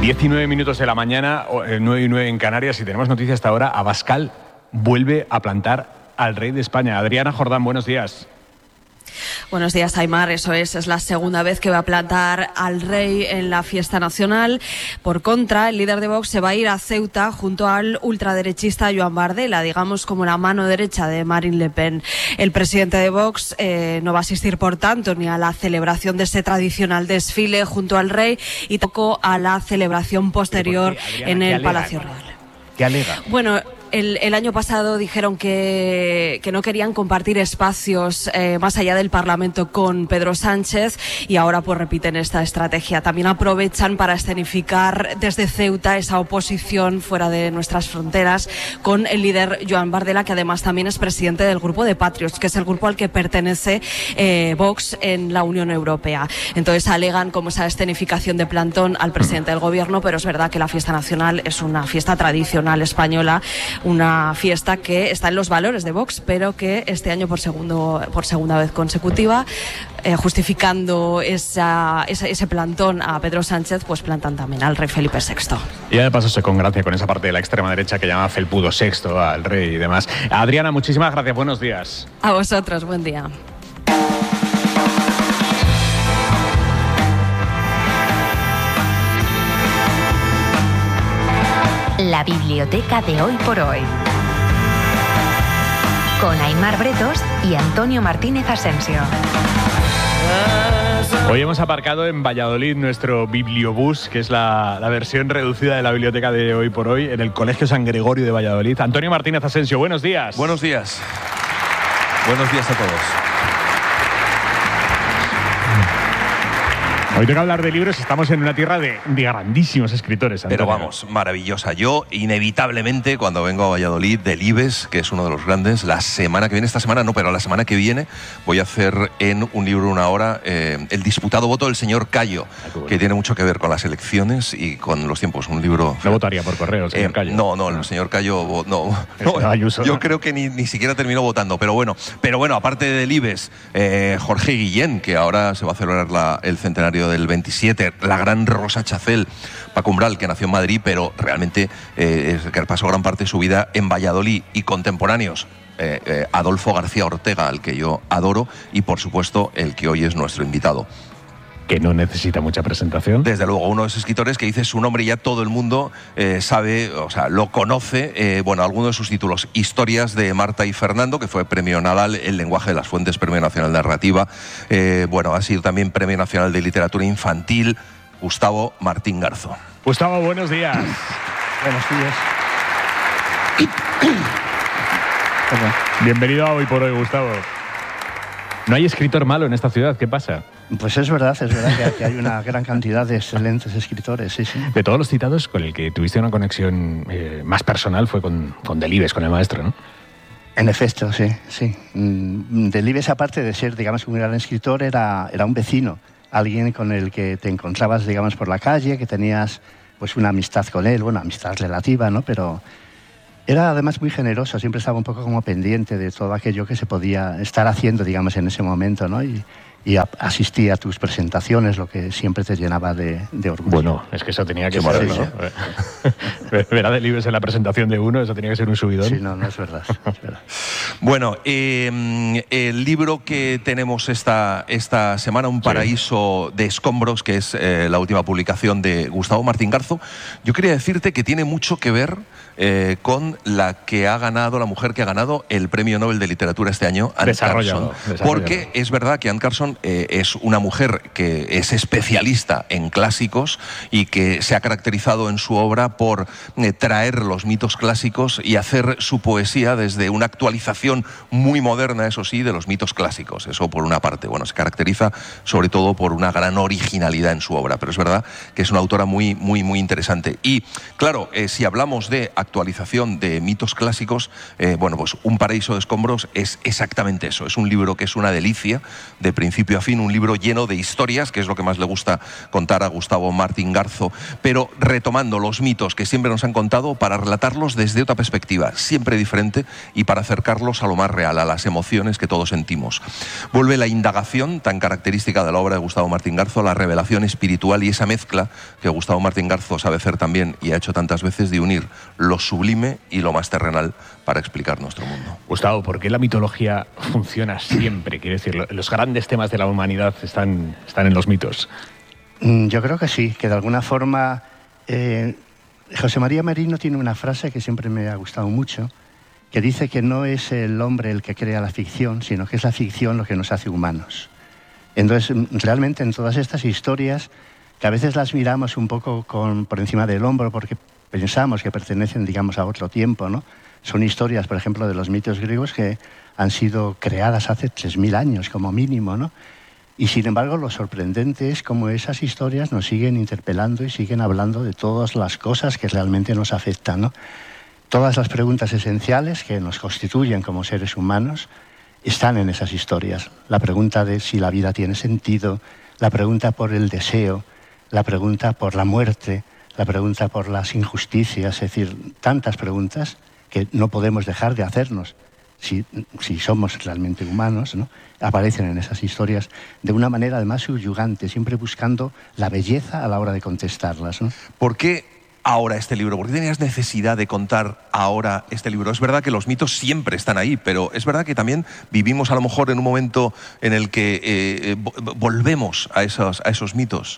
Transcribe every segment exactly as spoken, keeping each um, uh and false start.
diecinueve minutos de la mañana, nueve y nueve en Canarias, y tenemos noticias hasta ahora. Abascal vuelve a plantar al rey de España. Adriana Jordán, buenos días. Buenos días, Aimar. Eso es, es la segunda vez que va a plantar al rey en la fiesta nacional. Por contra, el líder de Vox se va a ir a Ceuta junto al ultraderechista Joan Bardella, digamos como la mano derecha de Marine Le Pen. El presidente de Vox eh, no va a asistir, por tanto, ni a la celebración de ese tradicional desfile junto al rey y tampoco a la celebración posterior Adriana, en el Palacio Real. ¿Qué alega? Bueno, El, el año pasado dijeron que, que no querían compartir espacios eh, más allá del Parlamento con Pedro Sánchez, y ahora pues repiten esta estrategia. También aprovechan para escenificar desde Ceuta esa oposición fuera de nuestras fronteras con el líder Joan Bardella, que además también es presidente del grupo de Patriots, que es el grupo al que pertenece eh, Vox en la Unión Europea. Entonces alegan como esa escenificación de plantón al presidente del gobierno, pero es verdad que la fiesta nacional es una fiesta tradicional española, una fiesta que está en los valores de Vox, pero que este año por segundo por segunda vez consecutiva, eh, justificando esa, esa, ese plantón a Pedro Sánchez, pues plantan también al rey Felipe sexto. Y de paso se congracia con esa parte de la extrema derecha que llama felpudo sexto al rey y demás. Adriana, muchísimas gracias, buenos días. A vosotros, buen día. La biblioteca de Hoy por Hoy, con Aimar Bretos y Antonio Martínez Asensio. Hoy hemos aparcado en Valladolid nuestro bibliobús, que es la, la versión reducida de la biblioteca de Hoy por Hoy, en el Colegio San Gregorio de Valladolid. Antonio Martínez Asensio, buenos días. Buenos días. Buenos días a todos. Hoy toca hablar de libros, estamos en una tierra de, de grandísimos escritores, Antonio. Pero vamos, maravillosa. Yo, inevitablemente, cuando vengo a Valladolid, del IBES, que es uno de los grandes, la semana que viene, esta semana no, pero la semana que viene, voy a hacer en un libro una hora eh, el disputado voto del señor Cayo, ah, bueno, que tiene mucho que ver con las elecciones y con los tiempos. Un libro... ¿No votaría por correo el señor eh, Cayo? No, no, el señor Cayo, no. no Ayuso, yo ¿no? creo que ni, ni siquiera terminó votando, pero bueno, pero bueno, aparte del IBES, eh, Jorge Guillén, que ahora se va a celebrar la, el centenario del veintisiete, la gran Rosa Chacel, Paco Umbral, que nació en Madrid, pero realmente eh, que pasó gran parte de su vida en Valladolid, y contemporáneos, eh, eh, Adolfo García Ortega, al que yo adoro, y por supuesto el que hoy es nuestro invitado. Que no necesita mucha presentación. Desde luego, uno de esos escritores que dice su nombre y ya todo el mundo eh, sabe, o sea, lo conoce. Eh, bueno, algunos de sus títulos: Historias de Marta y Fernando, que fue Premio Nadal, El lenguaje de las fuentes, Premio Nacional de Narrativa. Eh, bueno, ha sido también Premio Nacional de Literatura Infantil. Gustavo Martín Garzo. Gustavo, buenos días. Buenos días. Bienvenido a Hoy por Hoy, Gustavo. No hay escritor malo en esta ciudad, ¿qué pasa? Pues es verdad, es verdad que, que hay una gran cantidad de excelentes escritores, sí, sí. De todos los citados, con el que tuviste una conexión eh, más personal fue con, con Delibes, con el maestro, ¿no? En efecto, sí, sí. Delibes, aparte de ser, digamos, un gran escritor, era, era un vecino, alguien con el que te encontrabas, digamos, por la calle, que tenías pues una amistad con él, bueno, amistad relativa, ¿no? Pero era además muy generoso, siempre estaba un poco como pendiente de todo aquello que se podía estar haciendo, digamos, en ese momento, ¿no? Y, y a, asistía a tus presentaciones, lo que siempre te llenaba de, de orgullo. Bueno, es que eso tenía que ser, ¿no? Ver a Delibes en la presentación de uno, eso tenía que ser un subidón. Sí, no, no es verdad. Es verdad. Bueno, eh, el libro que tenemos esta, esta semana, Un paraíso sí. de escombros, que es eh, la última publicación de Gustavo Martín Garzo, yo quería decirte que tiene mucho que ver eh, con la que ha ganado, la mujer que ha ganado el Premio Nobel de Literatura este año, Anne Carson. Porque es verdad que Anne Carson eh, es una mujer que es especialista en clásicos y que se ha caracterizado en su obra por eh, traer los mitos clásicos y hacer su poesía desde una actualización muy moderna, eso sí, de los mitos clásicos. Eso por una parte. Bueno, se caracteriza sobre todo por una gran originalidad en su obra, pero es verdad que es una autora muy, muy, muy interesante. Y claro, eh, si hablamos de actualización de mitos clásicos, eh, bueno, pues Un paraíso de escombros es exactamente eso. Es un libro que es una delicia de principio principio a fin, un libro lleno de historias, que es lo que más le gusta contar a Gustavo Martín Garzo, pero retomando los mitos que siempre nos han contado para relatarlos desde otra perspectiva, siempre diferente, y para acercarlos a lo más real, a las emociones que todos sentimos. Vuelve la indagación tan característica de la obra de Gustavo Martín Garzo, la revelación espiritual y esa mezcla que Gustavo Martín Garzo sabe hacer también y ha hecho tantas veces, de unir lo sublime y lo más terrenal para explicar nuestro mundo. Gustavo, ¿por qué la mitología funciona siempre? Quiero decir, los grandes temas de la humanidad están, están en los mitos. Yo creo que sí, que de alguna forma... Eh, José María Merino tiene una frase que siempre me ha gustado mucho, que dice que no es el hombre el que crea la ficción, sino que es la ficción lo que nos hace humanos. Entonces, realmente en todas estas historias, que a veces las miramos un poco con, por encima del hombro porque pensamos que pertenecen, digamos, a otro tiempo, ¿no? Son historias, por ejemplo, de los mitos griegos que han sido creadas hace tres mil años, como mínimo, ¿no? Y sin embargo, lo sorprendente es cómo esas historias nos siguen interpelando y siguen hablando de todas las cosas que realmente nos afectan, ¿no? Todas las preguntas esenciales que nos constituyen como seres humanos están en esas historias. La pregunta de si la vida tiene sentido, la pregunta por el deseo, la pregunta por la muerte, la pregunta por las injusticias, es decir, tantas preguntas que no podemos dejar de hacernos si, si somos realmente humanos, ¿no? Aparecen en esas historias de una manera además subyugante, siempre buscando la belleza a la hora de contestarlas, ¿no? ¿Por qué ahora este libro? ¿Por qué tenías necesidad de contar ahora este libro? Es verdad que los mitos siempre están ahí, pero es verdad que también vivimos a lo mejor en un momento en el que eh, volvemos a esos, a esos mitos.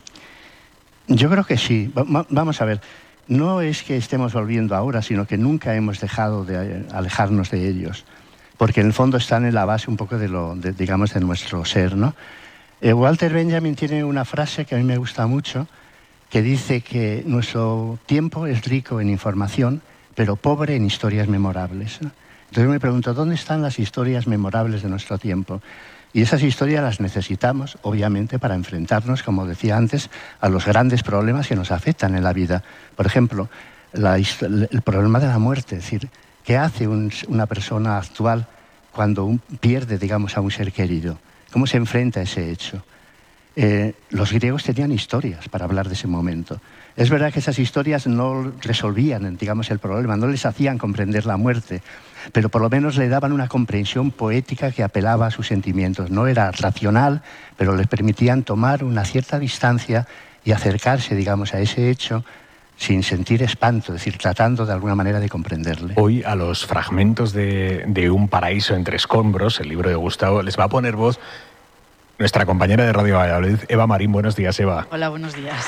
Yo creo que sí. Vamos a ver, no es que estemos volviendo ahora, sino que nunca hemos dejado de alejarnos de ellos, porque en el fondo están en la base un poco de lo, de, digamos, de nuestro ser, ¿no? Eh, Walter Benjamin tiene una frase que a mí me gusta mucho, que dice que nuestro tiempo es rico en información, pero pobre en historias memorables, ¿no? Entonces me pregunto, ¿dónde están las historias memorables de nuestro tiempo? Y esas historias las necesitamos, obviamente, para enfrentarnos, como decía antes, a los grandes problemas que nos afectan en la vida. Por ejemplo, la, el problema de la muerte, es decir, ¿qué hace un, una persona actual cuando un, pierde, digamos, a un ser querido? ¿Cómo se enfrenta a ese hecho? Eh, los griegos tenían historias para hablar de ese momento. Es verdad que esas historias no resolvían, digamos, el problema, no les hacían comprender la muerte, pero por lo menos le daban una comprensión poética que apelaba a sus sentimientos. No era racional, pero les permitían tomar una cierta distancia y acercarse, digamos, a ese hecho sin sentir espanto, es decir, tratando de alguna manera de comprenderle. Hoy a los fragmentos de, de Un paraíso entre escombros, el libro de Gustavo, les va a poner voz nuestra compañera de Radio Valladolid, Eva Marín. Buenos días, Eva. Hola, buenos días.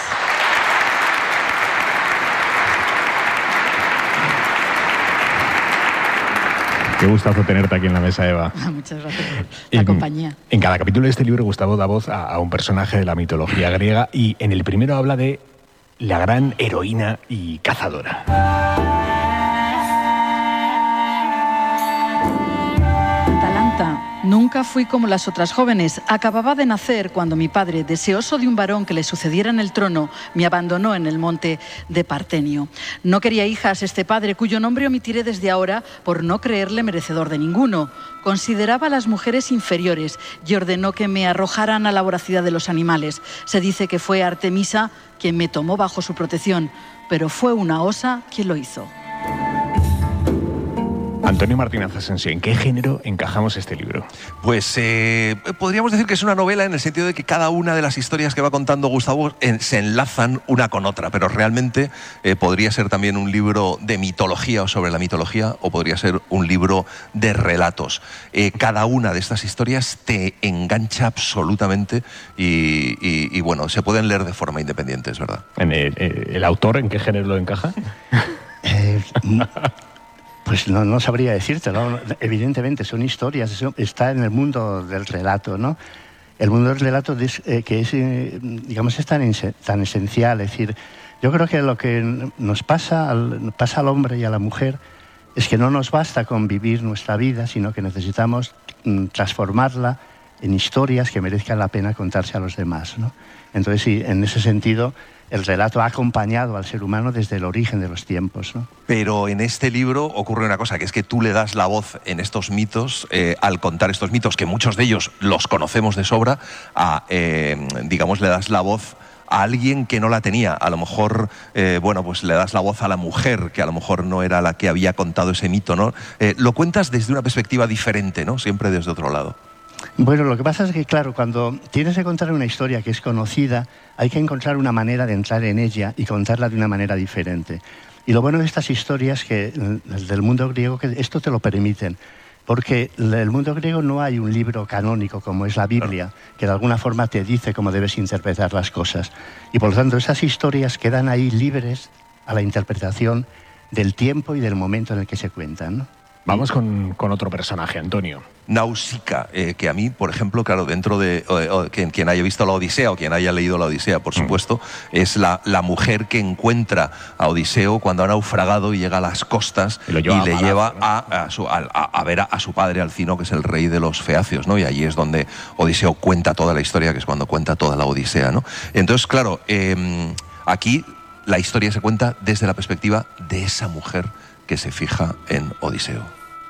Qué gustazo tenerte aquí en la mesa, Eva. Muchas gracias por la en, compañía. En cada capítulo de este libro, Gustavo da voz a, a un personaje de la mitología griega y en el primero habla de la gran heroína y cazadora. Atalanta. Nunca fui como las otras jóvenes. Acababa de nacer cuando mi padre, deseoso de un varón que le sucediera en el trono, me abandonó en el monte de Partenio. No quería hijas este padre, cuyo nombre omitiré desde ahora por no creerle merecedor de ninguno. Consideraba a las mujeres inferiores y ordenó que me arrojaran a la voracidad de los animales. Se dice que fue Artemisa quien me tomó bajo su protección, pero fue una osa quien lo hizo. Antonio Martínez Asensio, ¿en qué género encajamos este libro? Pues eh, podríamos decir que es una novela en el sentido de que cada una de las historias que va contando Gustavo en, se enlazan una con otra, pero realmente eh, podría ser también un libro de mitología o sobre la mitología, o podría ser un libro de relatos. Eh, cada una de estas historias te engancha absolutamente y, y, y bueno, se pueden leer de forma independiente, es verdad. ¿En el, el autor en qué género lo encaja? Eh, Pues no, no sabría decirte, ¿no? Evidentemente son historias, eso está en el mundo del relato, ¿no? El mundo del relato es, eh, que es, eh, digamos, es tan, tan esencial, es decir, yo creo que lo que nos pasa al, pasa al hombre y a la mujer es que no nos basta con vivir nuestra vida, sino que necesitamos mm, transformarla en historias que merezcan la pena contarse a los demás, ¿no? Entonces, sí, en ese sentido, el relato ha acompañado al ser humano desde el origen de los tiempos, ¿no? Pero en este libro ocurre una cosa, que es que tú le das la voz en estos mitos, eh, al contar estos mitos, que muchos de ellos los conocemos de sobra, a, eh, digamos, le das la voz a alguien que no la tenía. A lo mejor, eh, bueno, pues le das la voz a la mujer, que a lo mejor no era la que había contado ese mito, ¿no? Eh, lo cuentas desde una perspectiva diferente, ¿no? Siempre desde otro lado. Bueno, lo que pasa es que, claro, cuando tienes que contar una historia que es conocida, hay que encontrar una manera de entrar en ella y contarla de una manera diferente. Y lo bueno de estas historias que del mundo griego, que esto te lo permiten, porque en el mundo griego no hay un libro canónico como es la Biblia, que de alguna forma te dice cómo debes interpretar las cosas. Y por lo tanto, esas historias quedan ahí libres a la interpretación del tiempo y del momento en el que se cuentan, ¿no? Vamos con, con otro personaje, Antonio. Nausicaa, eh, que a mí, por ejemplo, claro, dentro de eh, o, quien, quien haya visto la Odisea o quien haya leído la Odisea, por supuesto, mm. es la, la mujer que encuentra a Odiseo cuando ha naufragado y llega a las costas y, y le palacio, lleva ¿no? a, a, su, a, a ver a, a su padre Alcino, que es el rey de los feacios, ¿no? Y allí es donde Odiseo cuenta toda la historia, que es cuando cuenta toda la Odisea, ¿no? Entonces, claro, eh, aquí la historia se cuenta desde la perspectiva de esa mujer que se fija en Odiseo.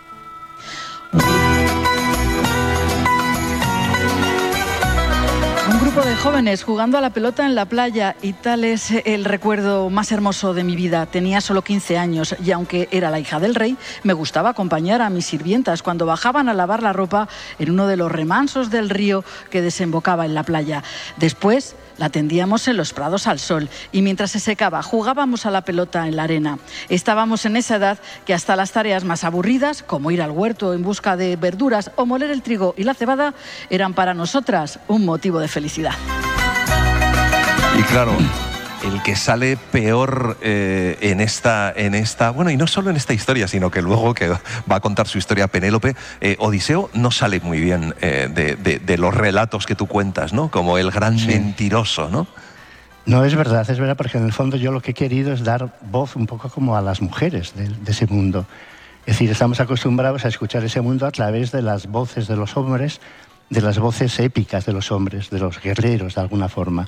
Un grupo de jóvenes jugando a la pelota en la playa, y tal es el recuerdo más hermoso de mi vida. Tenía solo quince años y aunque era la hija del rey, me gustaba acompañar a mis sirvientas cuando bajaban a lavar la ropa en uno de los remansos del río que desembocaba en la playa. Después la tendíamos en los prados al sol y mientras se secaba jugábamos a la pelota en la arena. Estábamos en esa edad que hasta las tareas más aburridas, como ir al huerto en busca de verduras o moler el trigo y la cebada, eran para nosotras un motivo de felicidad. Y claro, el que sale peor eh, en, esta, en esta... Bueno, y no solo en esta historia, sino que luego que va a contar su historia Penélope, eh, Odiseo no sale muy bien eh, de, de, de los relatos que tú cuentas, ¿no? Como el gran sí. mentiroso, ¿no? No, es verdad, es verdad, porque en el fondo yo lo que he querido es dar voz un poco como a las mujeres de, de ese mundo. Es decir, estamos acostumbrados a escuchar ese mundo a través de las voces de los hombres, de las voces épicas de los hombres, de los guerreros, de alguna forma.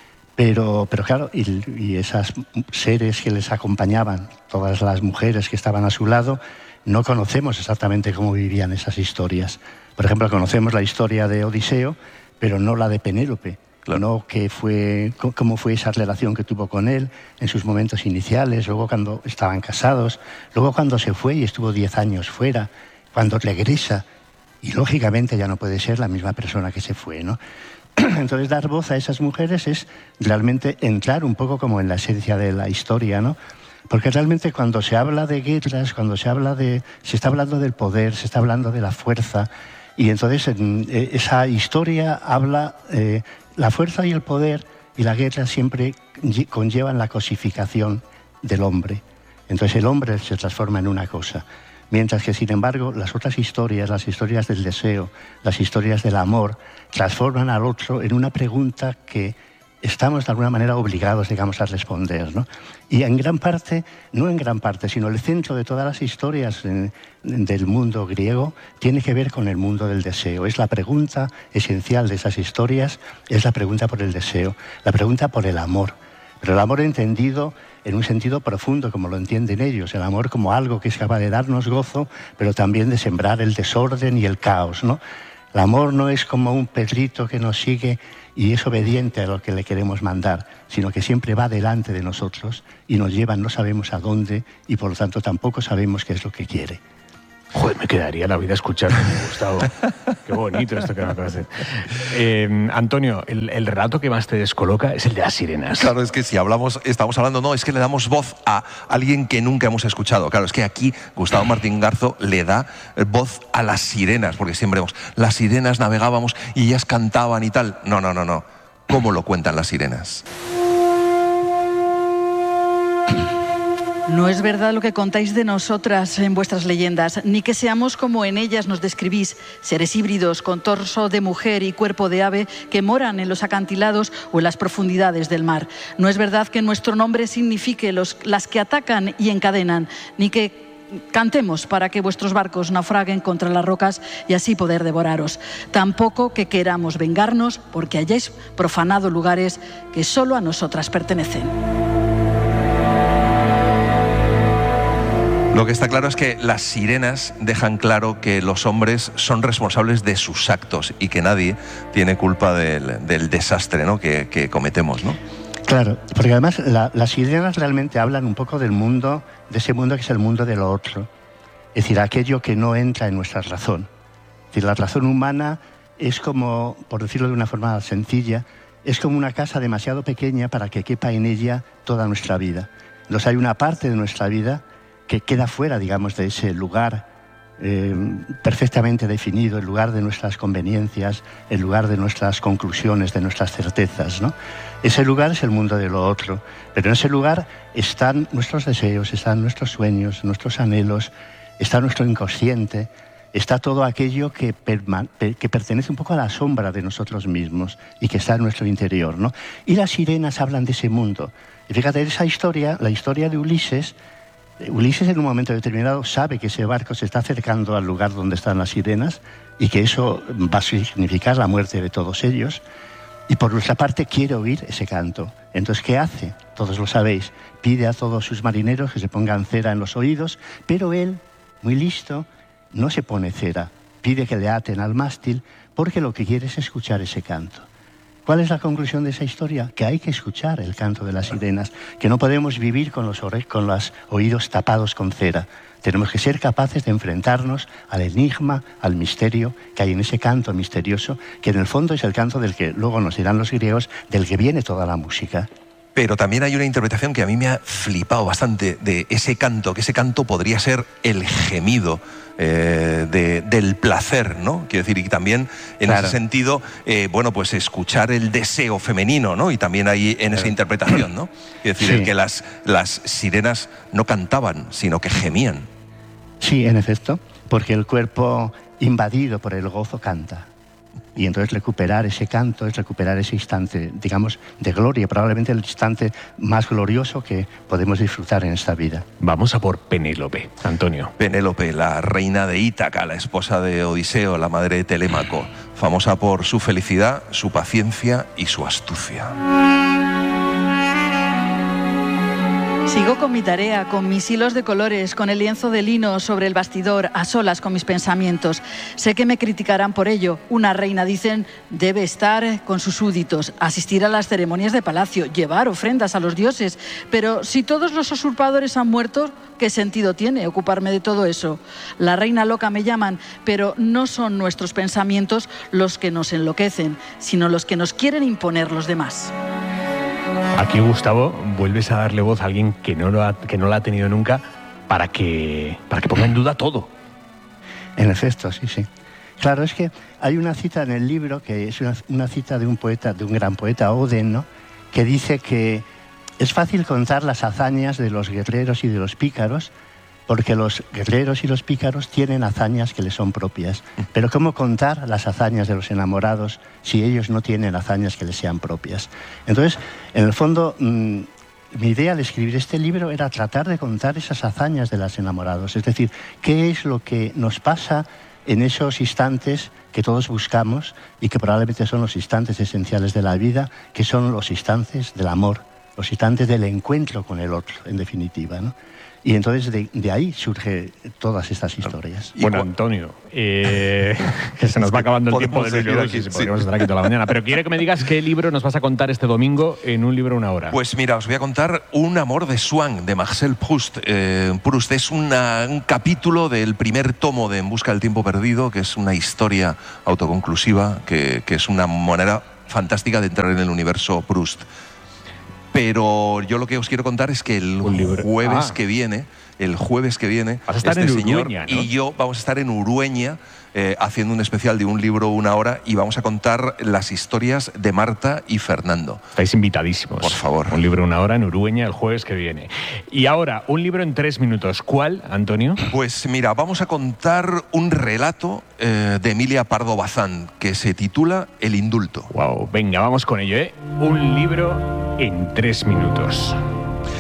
Pero, pero claro, y, y esas seres que les acompañaban, todas las mujeres que estaban a su lado, no conocemos exactamente cómo vivían esas historias. Por ejemplo, conocemos la historia de Odiseo, pero no la de Penélope. Claro. No qué fue, cómo fue esa relación que tuvo con él en sus momentos iniciales, luego cuando estaban casados, luego cuando se fue y estuvo diez años fuera, cuando regresa, y lógicamente ya no puede ser la misma persona que se fue, ¿no? Entonces, dar voz a esas mujeres es realmente entrar un poco como en la esencia de la historia, ¿no? Porque realmente cuando se habla de guerras, cuando se habla de... se está hablando del poder, se está hablando de la fuerza, y entonces en, eh, esa historia habla... Eh, la fuerza y el poder y la guerra siempre conllevan la cosificación del hombre. Entonces el hombre se transforma en una cosa. Mientras que, sin embargo, las otras historias, las historias del deseo, las historias del amor, transforman al otro en una pregunta que estamos de alguna manera obligados, digamos, a responder, ¿no? Y en gran parte, no en gran parte, sino el centro de todas las historias en, del mundo griego tiene que ver con el mundo del deseo. Es la pregunta esencial de esas historias, es la pregunta por el deseo, la pregunta por el amor. Pero el amor entendido en un sentido profundo, como lo entienden ellos, el amor como algo que es capaz de darnos gozo, pero también de sembrar el desorden y el caos, ¿no? El amor no es como un perrito que nos sigue y es obediente a lo que le queremos mandar, sino que siempre va delante de nosotros y nos lleva no sabemos a dónde y por lo tanto tampoco sabemos qué es lo que quiere. Joder, me quedaría la vida escuchando, Gustavo. Qué bonito esto que me acabas de decir. Eh, Antonio, el, el relato que más te descoloca es el de las sirenas. Claro, es que si hablamos, estamos hablando, no, es que le damos voz a alguien que nunca hemos escuchado. Claro, es que aquí Gustavo Martín Garzo le da voz a las sirenas, porque siempre vemos, las sirenas navegábamos y ellas cantaban y tal. No, no, no, no. ¿Cómo lo cuentan las sirenas? No es verdad lo que contáis de nosotras en vuestras leyendas, ni que seamos como en ellas nos describís, seres híbridos con torso de mujer y cuerpo de ave que moran en los acantilados o en las profundidades del mar. No es verdad que nuestro nombre signifique los, las que atacan y encadenan, ni que cantemos para que vuestros barcos naufraguen contra las rocas y así poder devoraros. Tampoco que queramos vengarnos porque hayáis profanado lugares que solo a nosotras pertenecen. Lo que está claro es que las sirenas dejan claro que los hombres son responsables de sus actos y que nadie tiene culpa del, del desastre, ¿no?, que, que cometemos, ¿no? Claro, porque además la, las sirenas realmente hablan un poco del mundo, de ese mundo que es el mundo de lo otro. Es decir, aquello que no entra en nuestra razón. Es decir, la razón humana es como, por decirlo de una forma sencilla, es como una casa demasiado pequeña para que quepa en ella toda nuestra vida. Entonces hay una parte de nuestra vida que queda fuera, digamos, de ese lugar eh, perfectamente definido, el lugar de nuestras conveniencias, el lugar de nuestras conclusiones, de nuestras certezas, ¿no? Ese lugar es el mundo de lo otro, pero en ese lugar están nuestros deseos, están nuestros sueños, nuestros anhelos, está nuestro inconsciente, está todo aquello que, que pertenece un poco a la sombra de nosotros mismos y que está en nuestro interior, ¿no? Y las sirenas hablan de ese mundo. Y fíjate, esa historia, la historia de Ulises, Ulises en un momento determinado sabe que ese barco se está acercando al lugar donde están las sirenas y que eso va a significar la muerte de todos ellos. Y por nuestra parte quiere oír ese canto. Entonces, ¿qué hace? Todos lo sabéis. Pide a todos sus marineros que se pongan cera en los oídos, pero él, muy listo, no se pone cera. Pide que le aten al mástil porque lo que quiere es escuchar ese canto. ¿Cuál es la conclusión de esa historia? Que hay que escuchar el canto de las sirenas, que no podemos vivir con los, con los oídos tapados con cera. Tenemos que ser capaces de enfrentarnos al enigma, al misterio que hay en ese canto misterioso, que en el fondo es el canto del que luego nos dirán los griegos, del que viene toda la música. Pero también hay una interpretación que a mí me ha flipado bastante de ese canto, que ese canto podría ser el gemido eh, de, del placer, ¿no? Quiero decir, y también en claro. ese sentido, eh, bueno, pues escuchar el deseo femenino, ¿no? Y también hay en esa interpretación, ¿no? Quiero decir, sí. el que las, las sirenas no cantaban, sino que gemían. Sí, en efecto, porque el cuerpo invadido por el gozo canta. Y entonces recuperar ese canto es recuperar ese instante, digamos, de gloria, probablemente el instante más glorioso que podemos disfrutar en esta vida. Vamos a por Penélope, Antonio. Penélope, la reina de Ítaca, la esposa de Odiseo, la madre de Telémaco, famosa por su felicidad, su paciencia y su astucia. Sigo con mi tarea, con mis hilos de colores, con el lienzo de lino sobre el bastidor, a solas con mis pensamientos. Sé que me criticarán por ello. Una reina, dicen, debe estar con sus súbditos, asistir a las ceremonias de palacio, llevar ofrendas a los dioses. Pero si todos los usurpadores han muerto, ¿qué sentido tiene ocuparme de todo eso? La reina loca me llaman, pero no son nuestros pensamientos los que nos enloquecen, sino los que nos quieren imponer los demás. Aquí, Gustavo, vuelves a darle voz a alguien que no lo ha, que no la ha tenido nunca para que, para que ponga en duda todo. En efecto, sí, sí. Claro, es que hay una cita en el libro, que es una, una cita de un poeta, de un gran poeta, Oden, ¿no?, que dice que es fácil contar las hazañas de los guerreros y de los pícaros, porque los guerreros y los pícaros tienen hazañas que les son propias. Pero ¿cómo contar las hazañas de los enamorados si ellos no tienen hazañas que les sean propias? Entonces, en el fondo, mmm, mi idea de escribir este libro era tratar de contar esas hazañas de los enamorados. Es decir, ¿qué es lo que nos pasa en esos instantes que todos buscamos y que probablemente son los instantes esenciales de la vida, que son los instantes del amor, los instantes del encuentro con el otro, en definitiva, ¿no? Y entonces de, de ahí surgen todas estas historias. Bueno, Antonio, eh, que se nos va acabando el tiempo del vídeo, sí, podríamos estar aquí toda la mañana. Pero quiero que me digas qué libro nos vas a contar este domingo en Un libro, una hora. Pues mira, os voy a contar Un amor de Swann, de Marcel Proust. Eh, Proust es una, un capítulo del primer tomo de En busca del tiempo perdido, que es una historia autoconclusiva, que, que es una manera fantástica de entrar en el universo Proust. Pero yo lo que os quiero contar es que el jueves ah. que viene, el jueves que viene, vas a estar este en señor Urueña, ¿no? y yo vamos a estar en Urueña eh, haciendo un especial de Un libro, una hora, y vamos a contar las historias de Marta y Fernando. Estáis invitadísimos. Por favor. Un libro, una hora en Urueña el jueves que viene. Y ahora, un libro en tres minutos. ¿Cuál, Antonio? Pues mira, vamos a contar un relato eh, de Emilia Pardo Bazán que se titula El indulto. Wow, venga, vamos con ello, ¿eh? Un libro en tres minutos.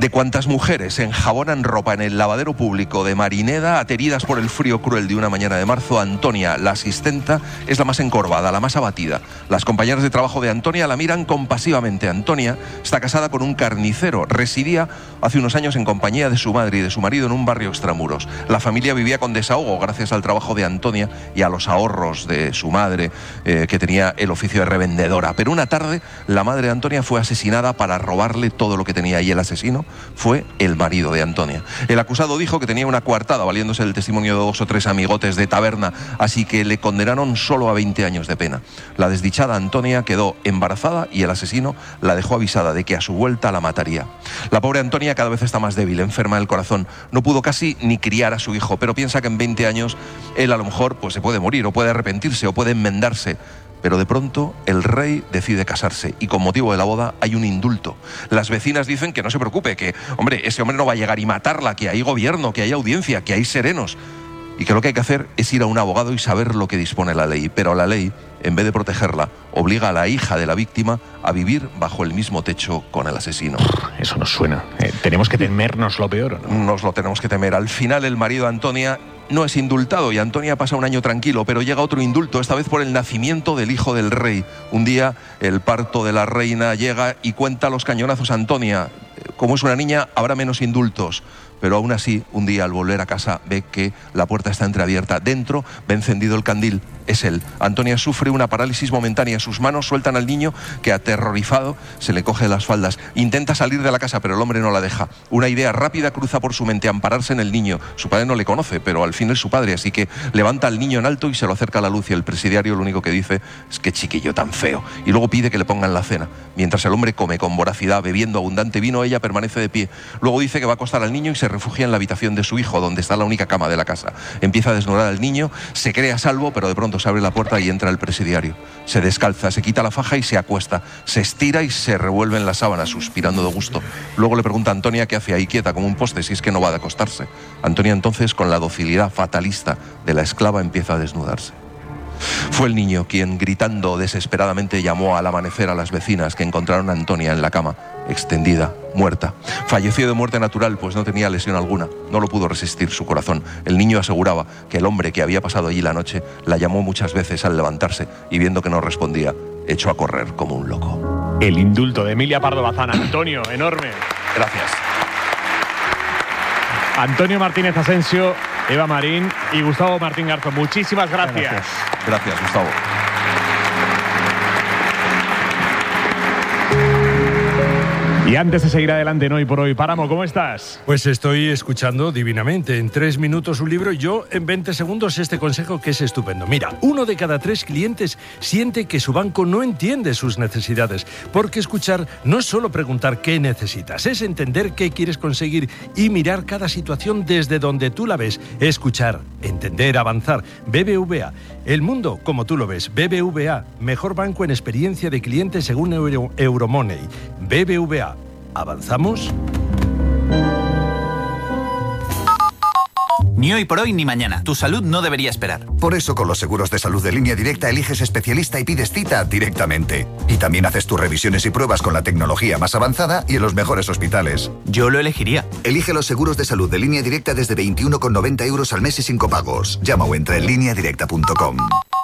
De cuantas mujeres enjabonan ropa en el lavadero público de Marineda, ateridas por el frío cruel de una mañana de marzo, Antonia, la asistenta, es la más encorvada, la más abatida. Las compañeras de trabajo de Antonia la miran compasivamente. Antonia está casada con un carnicero. Residía hace unos años en compañía de su madre y de su marido en un barrio extramuros. La familia vivía con desahogo gracias al trabajo de Antonia y a los ahorros de su madre, eh, que tenía el oficio de revendedora. Pero una tarde, la madre de Antonia fue asesinada para robarle todo lo que tenía, y el asesino fue el marido de Antonia. El acusado dijo que tenía una coartada valiéndose del testimonio de dos o tres amigotes de taberna, así que le condenaron solo a veinte años de pena. La desdichada Antonia quedó embarazada y el asesino la dejó avisada de que a su vuelta la mataría. La pobre Antonia cada vez está más débil, enferma del corazón. No pudo casi ni criar a su hijo, pero piensa que en veinte años él a lo mejor pues, se puede morir, o puede arrepentirse, o puede enmendarse. Pero de pronto el rey decide casarse y con motivo de la boda hay un indulto. Las vecinas dicen que no se preocupe, que hombre, ese hombre no va a llegar y matarla, que hay gobierno, que hay audiencia, que hay serenos, y que lo que hay que hacer es ir a un abogado y saber lo que dispone la ley. Pero la ley, en vez de protegerla, obliga a la hija de la víctima a vivir bajo el mismo techo con el asesino. Eso nos suena. Eh, ¿Tenemos que temernos lo peor o no? Nos lo tenemos que temer. Al final el marido de Antonia no es indultado y Antonia pasa un año tranquilo, pero llega otro indulto, esta vez por el nacimiento del hijo del rey. Un día el parto de la reina llega y cuenta los cañonazos a Antonia. Como es una niña, habrá menos indultos. Pero aún así, un día al volver a casa ve que la puerta está entreabierta. Dentro ve encendido el candil. Es él. Antonia sufre una parálisis momentánea. Sus manos sueltan al niño que, aterrorizado, se le coge las faldas. Intenta salir de la casa, pero el hombre no la deja. Una idea rápida cruza por su mente: ampararse en el niño. Su padre no le conoce, pero al fin es su padre, así que levanta al niño en alto y se lo acerca a la luz, y el presidiario lo único que dice es: qué chiquillo tan feo. Y luego pide que le pongan la cena. Mientras el hombre come con voracidad, bebiendo abundante vino, ella permanece de pie. Luego dice que va a acostar al niño y se refugia en la habitación de su hijo, donde está la única cama de la casa. Empieza a desnudar al niño, se cree a salvo, pero de pronto se abre la puerta y entra el presidiario. Se descalza, se quita la faja y se acuesta. Se estira y se revuelve en la sábana, suspirando de gusto. Luego le pregunta a Antonia qué hace ahí quieta como un poste, si es que no va a acostarse. Antonia entonces, con la docilidad fatalista de la esclava, empieza a desnudarse. Fue el niño quien, gritando desesperadamente, llamó al amanecer a las vecinas, que encontraron a Antonia en la cama, extendida, muerta. Falleció de muerte natural, pues no tenía lesión alguna. No lo pudo resistir su corazón. El niño aseguraba que el hombre que había pasado allí la noche la llamó muchas veces al levantarse, y viendo que no respondía, echó a correr como un loco. El indulto de Emilia Pardo Bazán. Antonio, enorme. Gracias. Antonio Martínez Asensio, Eva Marín y Gustavo Martín Garzo. Muchísimas gracias. Gracias, gracias Gustavo. Y antes de seguir adelante en Hoy por Hoy, Páramo, ¿cómo estás? Pues estoy escuchando divinamente. En tres minutos un libro, yo en veinte segundos este consejo que es estupendo. Mira, uno de cada tres clientes siente que su banco no entiende sus necesidades, porque escuchar no es solo preguntar qué necesitas, es entender qué quieres conseguir y mirar cada situación desde donde tú la ves. Escuchar, entender, avanzar. B B V A, el mundo como tú lo ves. B B V A, mejor banco en experiencia de cliente según Euro, Euromoney. B B V A. ¿Avanzamos? Ni hoy por hoy ni mañana. Tu salud no debería esperar. Por eso, con los seguros de salud de Línea Directa, eliges especialista y pides cita directamente. Y también haces tus revisiones y pruebas con la tecnología más avanzada y en los mejores hospitales. Yo lo elegiría. Elige los seguros de salud de Línea Directa desde veintiuno con noventa euros al mes y sin copagos. Llama o entra en línea directa punto com.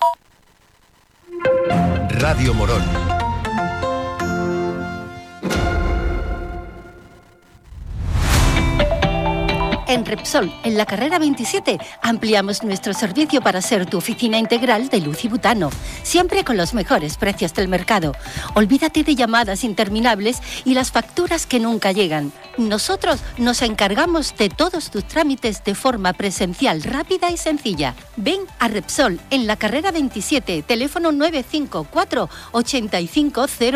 Radio Morón. En Repsol, en la carrera veintisiete, ampliamos nuestro servicio para ser tu oficina integral de luz y butano, siempre con los mejores precios del mercado. Olvídate de llamadas interminables y las facturas que nunca llegan. Nosotros nos encargamos de todos tus trámites de forma presencial, rápida y sencilla. Ven a Repsol, en la carrera veintisiete, teléfono nueve cinco cuatro, ocho cinco cero